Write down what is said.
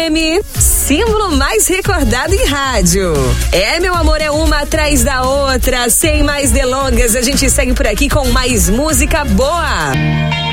FM, símbolo mais recordado em rádio. Meu amor, é uma atrás da outra. Sem mais delongas, a gente segue por aqui com mais música boa.